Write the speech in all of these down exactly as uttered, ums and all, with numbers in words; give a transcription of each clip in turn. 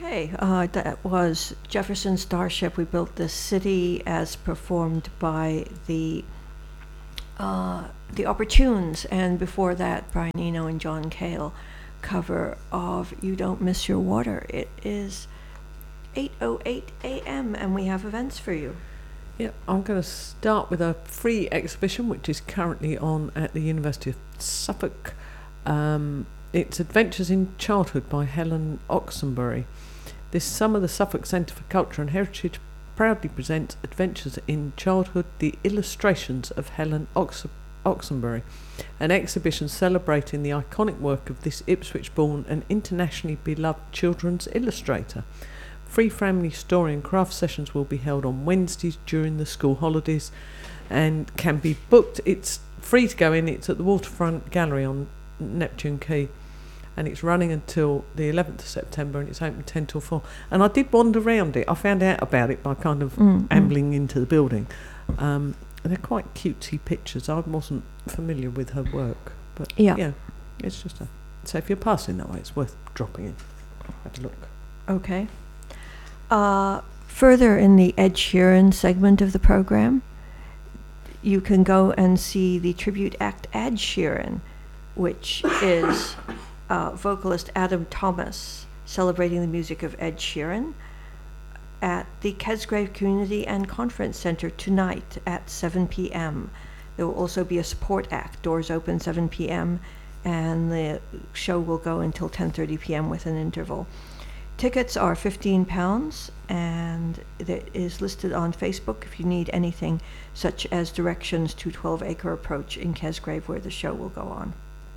Okay, uh, that was Jefferson Starship. We built this city as performed by the uh, the Opportunes, and before that, Brian Eno and John Cale cover of "You Don't Miss Your Water." It is eight oh eight a.m. and we have events for you. Yeah, I'm going to start with a free exhibition which is currently on at the University of Suffolk. Um, it's Adventures in Childhood by Helen Oxenbury. This summer, the Suffolk Centre for Culture and Heritage proudly presents Adventures in Childhood, the illustrations of Helen Ox- Oxenbury, an exhibition celebrating the iconic work of this Ipswich-born and internationally beloved children's illustrator. Free family story and craft sessions will be held on Wednesdays during the school holidays and can be booked. It's free to go in. It's at the Waterfront Gallery on Neptune Quay, and it's running until the eleventh of September, and it's open ten till four. And I did wander around it. I found out about it by kind of Mm, mm. ambling into the building. Um, they're quite cutesy pictures. I wasn't familiar with her work, but Yeah. yeah, it's just a... So if you're passing that way, it's worth dropping in. Have a look. Okay. Uh, further in the Ed Sheeran segment of the program, you can go and see the tribute act Ed Sheeran, which is uh, vocalist Adam Thomas celebrating the music of Ed Sheeran at the Kesgrave Community and Conference Center tonight at seven p.m. There will also be a support act. Doors open seven p.m. and the show will go until ten thirty p.m. with an interval. Tickets are fifteen pounds, and it is listed on Facebook if you need anything such as directions to twelve acre Approach in Kesgrave, where the show will go on.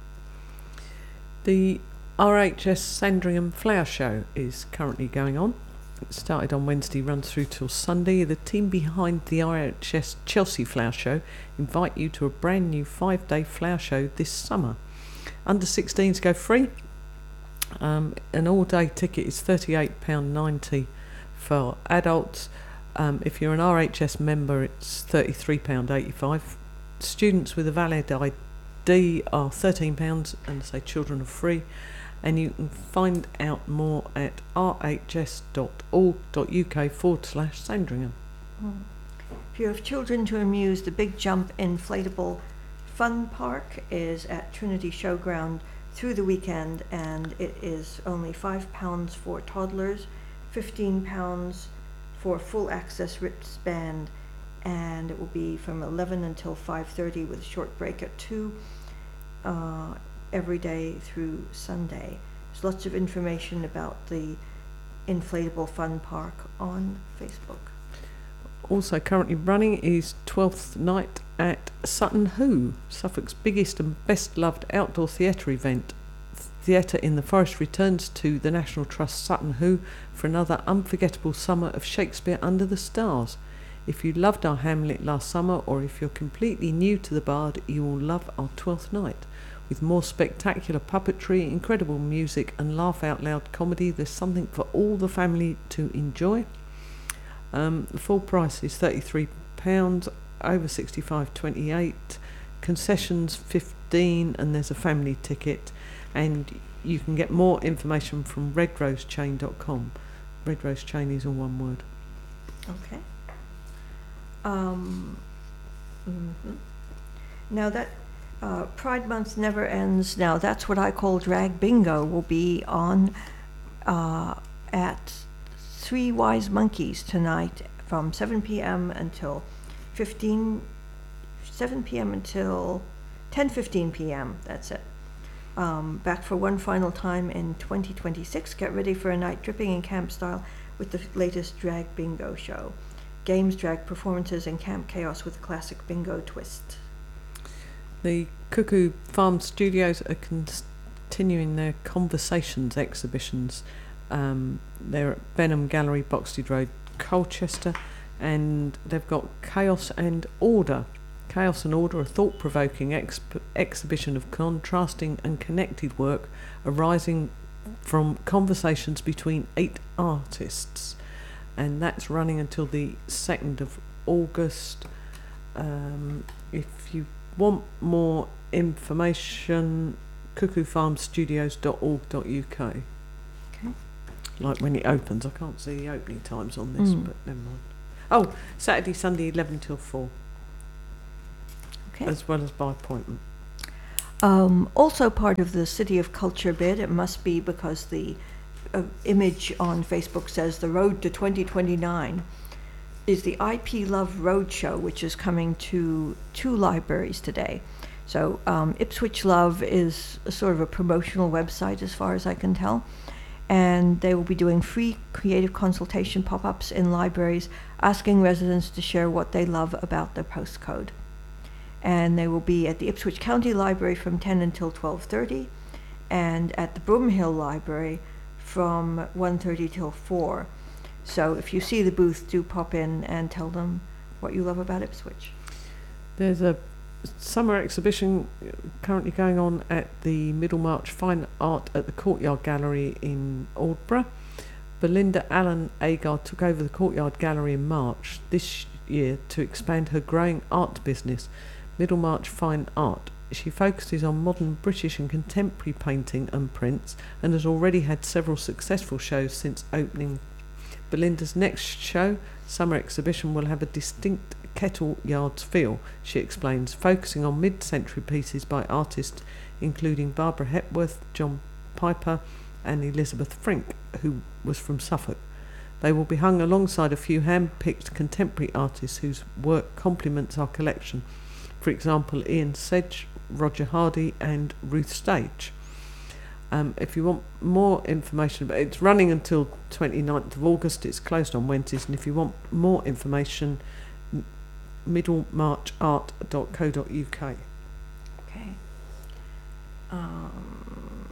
The R H S Sandringham Flower Show is currently going on. It started on Wednesday, runs through till Sunday. The team behind the R H S Chelsea Flower Show invite you to a brand new five-day flower show this summer. Under sixteens go free. Um, an all-day ticket is thirty-eight pounds ninety for adults. Um, if you're an R H S member, it's thirty-three pounds eighty-five. Students with a valid I D are thirteen pounds, and say children are free. And you can find out more at rhs.org.uk forward slash Sandringham. Mm. If you have children to amuse, the Big Jump Inflatable Fun Park is at Trinity Showground through the weekend, and it is only five pounds for toddlers, fifteen pounds for full access wristband, and it will be from eleven until five thirty with a short break at two, uh, every day through Sunday. There's lots of information about the Inflatable Fun Park on Facebook. Also currently running is twelfth night at Sutton Hoo, Suffolk's biggest and best loved outdoor theatre event. Theatre in the Forest returns to the National Trust Sutton Hoo for another unforgettable summer of Shakespeare under the stars. If you loved our Hamlet last summer, or if you're completely new to the Bard, you will love our twelfth night. With more spectacular puppetry, incredible music and laugh-out-loud comedy, there's something for all the family to enjoy. Um, the full price is thirty-three pounds, over sixty-five twenty-eight, concessions fifteen, and there's a family ticket. And you can get more information from red rose chain dot com. Red Rose Chain is all one word. Okay. Um, mm-hmm. Now that uh, Pride Month never ends. Now that's what I call drag bingo. Will be on uh, at Three Wise Monkeys tonight from seven p.m. until fifteen, seven p.m. until ten fifteen p.m. That's it. Um, back for one final time in twenty twenty-six. Get ready for a night dripping in camp style with the latest drag bingo show. Games, drag performances, and camp chaos with a classic bingo twist. The Cuckoo Farm Studios are continuing their Conversations exhibitions. Um, they're at Benham Gallery, Boxted Road, Colchester, and they've got Chaos and Order. Chaos and Order, a thought-provoking exp- exhibition of contrasting and connected work arising from conversations between eight artists. And that's running until the second of August. Um, if you want more information, cuckoo farm studios dot org dot uk. Okay. like when it opens. I can't see the opening times on this, Mm. but never mind. Oh, Saturday, Sunday, eleven till four, Okay. as well as by appointment. Um, also part of the City of Culture bid, it must be because the uh, image on Facebook says the road to twenty twenty-nine, is the I P Love Roadshow, which is coming to two libraries today. So um, Ipswich Love is a sort of a promotional website as far as I can tell. And they will be doing free creative consultation pop-ups in libraries, asking residents to share what they love about their postcode. And they will be at the Ipswich County Library from ten until twelve thirty, and at the Broomhill Library from one thirty till four. So if you see the booth, do pop in and tell them what you love about Ipswich. There's a summer exhibition currently going on at the Middlemarch Fine Art at the Courtyard Gallery in Aldborough. Belinda Allen Agar took over the Courtyard Gallery in March this year to expand her growing art business, Middlemarch Fine Art. She focuses on modern British and contemporary painting and prints and has already had several successful shows since opening. Belinda's next show, summer exhibition, will have a distinct Kettle Yards feel, she explains, focusing on mid-century pieces by artists including Barbara Hepworth, John Piper and Elizabeth Frink, who was from Suffolk. They will be hung alongside a few hand-picked contemporary artists whose work complements our collection. For example, Ian Sedge, Roger Hardy and Ruth Stage. Um, if you want more information about it, it's running until twenty-ninth of August. It's closed on Wednesdays, and if you want more information, middlemarch art dot co dot U K. Okay. Um,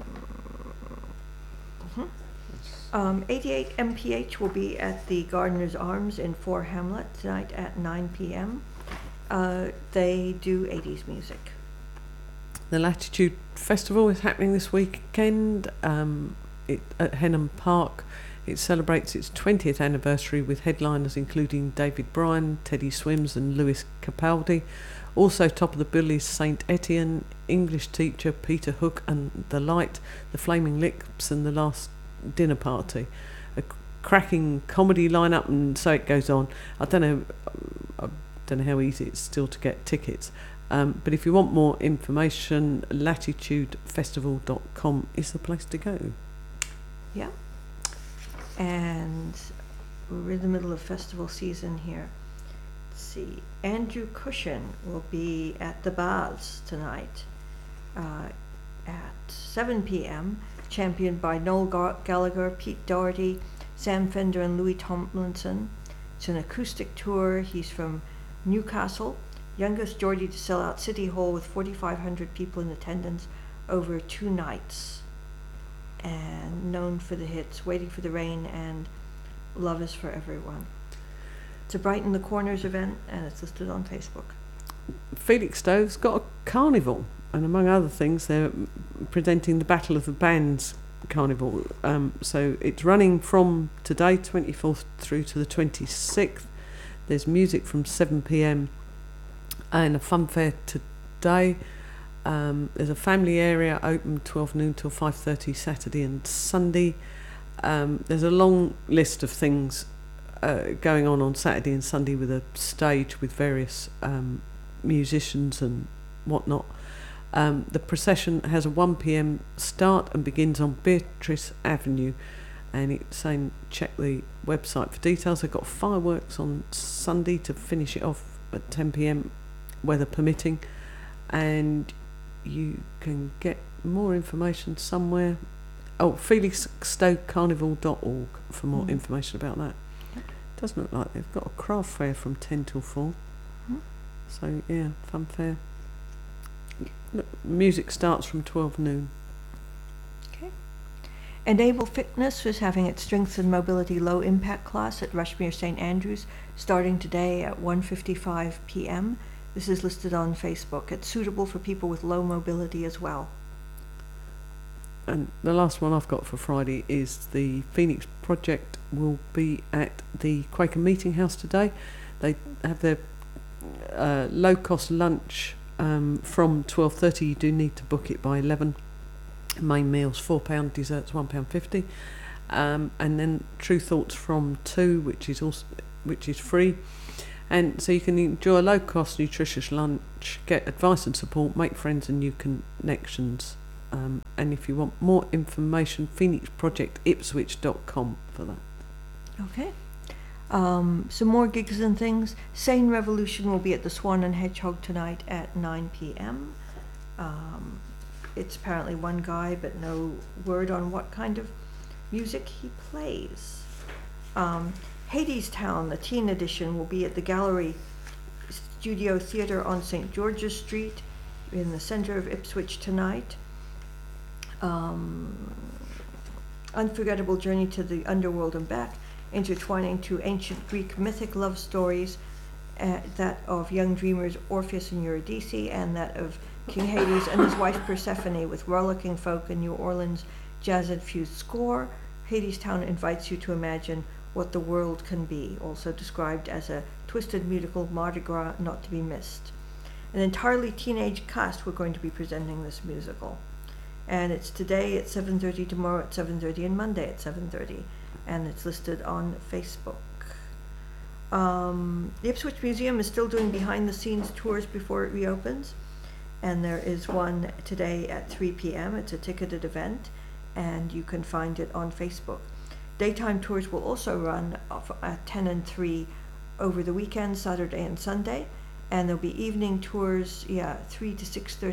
mhm. um, eighty-eight M P H will be at the Gardener's Arms in Fore Hamlet tonight at nine p.m. Uh, they do eighties music. The Latitude Festival is happening this weekend um, it, at Henham Park. It celebrates its twentieth anniversary with headliners including David Bryan, Teddy Swims and Lewis Capaldi. Also top of the bill is Saint Etienne, English teacher Peter Hook and The Light, The Flaming Lips and The Last Dinner Party. A cracking comedy lineup, and so it goes on. I don't know I don't know how easy it's still to get tickets. Um, but if you want more information, latitude festival dot com is the place to go. Yeah. And we're in the middle of festival season here. Let's see. Andrew Cushion will be at the Baths tonight uh, at seven p.m., championed by Noel Ga- Gallagher, Pete Doherty, Sam Fender and Louis Tomlinson. It's an acoustic tour. He's from Newcastle. Youngest Geordie to sell out City Hall with forty-five hundred people in attendance over two nights. And known for the hits Waiting for the Rain and Love is for Everyone. It's a Brighten the Corners event and it's listed on Facebook. Felixstowe's got a carnival, and among other things they're presenting the Battle of the Bands carnival. Um, so it's running from today, twenty-fourth, through to the twenty-sixth. There's music from seven p.m. and a fun fair today. Um, there's a family area open twelve noon till five thirty Saturday and Sunday. Um, there's a long list of things uh, going on on Saturday and Sunday with a stage with various um, musicians and whatnot. Um, the procession has a one p.m. start and begins on Beatrice Avenue, and it's saying check the website for details. They've got fireworks on Sunday to finish it off at ten p.m. weather permitting, and you can get more information somewhere. Oh, felixstowe carnival dot org for more Mm. information about that. It does look like they've got a craft fair from ten till four. Mm. So yeah, fun fair. Look, music starts from twelve noon. Okay. Enable Fitness is having its Strength and Mobility Low Impact class at Rushmere Saint Andrews starting today at one fifty-five p.m. This is listed on Facebook. It's suitable for people with low mobility as well. And the last one I've got for Friday is the Phoenix Project will be at the Quaker Meeting House today. They have their uh, low-cost lunch um, from twelve thirty. You do need to book it by eleven. Main meals four pounds, desserts one pound fifty. um, and then True Thoughts from two, which is also which is free. And so you can enjoy a low-cost, nutritious lunch, get advice and support, make friends and new connections. Um, and if you want more information, phoenix project ipswich dot com for that. Okay. Um, some more gigs and things. Sane Revolution will be at the Swan and Hedgehog tonight at nine p.m. Um, it's apparently one guy, but no word on what kind of music he plays. Um, Hadestown, the teen edition, will be at the Gallery Studio Theatre on Saint George's Street in the center of Ipswich tonight. Um, unforgettable journey to the underworld and back, intertwining two ancient Greek mythic love stories, uh, that of young dreamers Orpheus and Eurydice, and that of King Hades and his wife Persephone, with rollicking folk and New Orleans jazz-infused score. Hadestown invites you to imagine what the world can be, also described as a twisted musical Mardi Gras not to be missed. An entirely teenage cast we're going to be presenting this musical. And it's today at seven thirty, tomorrow at seven thirty, and Monday at seven thirty. And it's listed on Facebook. Um, the Ipswich Museum is still doing behind-the-scenes tours before it reopens. And there is one today at three p.m. It's a ticketed event, and you can find it on Facebook. Daytime tours will also run at ten and three over the weekend, Saturday and Sunday. And there'll be evening tours, yeah, three to six thirty